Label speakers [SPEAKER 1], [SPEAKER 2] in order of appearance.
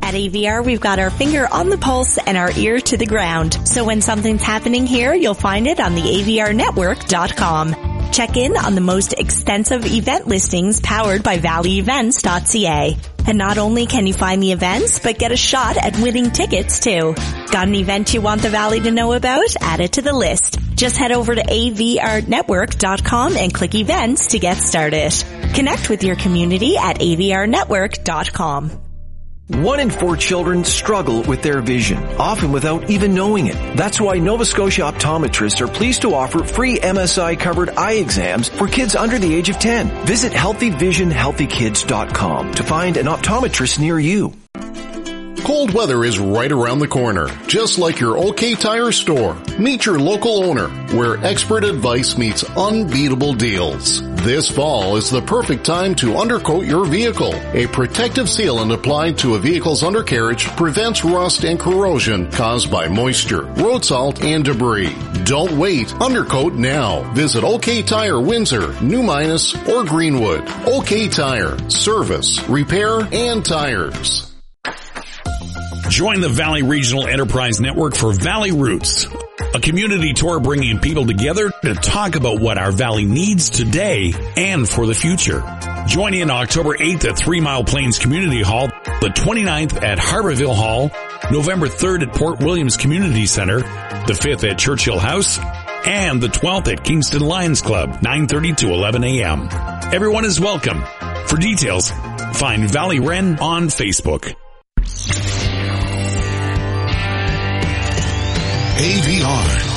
[SPEAKER 1] At AVR, we've got our finger on the pulse and our ear to the ground. So when something's happening here, you'll find it on the avrnetwork.com. Check in on the most extensive event listings powered by valleyevents.ca. And not only can you find the events, but get a shot at winning tickets too. Got an event you want the Valley to know about? Add it to the list. Just head over to avrnetwork.com and click events to get started. Connect with your community at avrnetwork.com.
[SPEAKER 2] 1 in 4 children struggle with their vision, often without even knowing it. That's why Nova Scotia optometrists are pleased to offer free MSI-covered eye exams for kids under the age of 10. Visit healthyvisionhealthykids.com to find an optometrist near you.
[SPEAKER 3] Cold weather is right around the corner, just like your OK Tire store. Meet your local owner, where expert advice meets unbeatable deals. This fall is the perfect time to undercoat your vehicle. A protective sealant applied to a vehicle's undercarriage prevents rust and corrosion caused by moisture, road salt, and debris. Don't wait. Undercoat now. Visit OK Tire Windsor, New Minas, or Greenwood. OK Tire. Service, repair, and tires.
[SPEAKER 4] Join the Valley Regional Enterprise Network for Valley Roots, a community tour bringing people together to talk about what our Valley needs today and for the future. Join in October 8th at 3 Mile Plains Community Hall, the 29th at Harborville Hall, November 3rd at Port Williams Community Center, the 5th at Churchill House, and the 12th at Kingston Lions Club, 9:30 to 11 a.m. Everyone is welcome. For details, find Valley Wren on Facebook.
[SPEAKER 3] AVR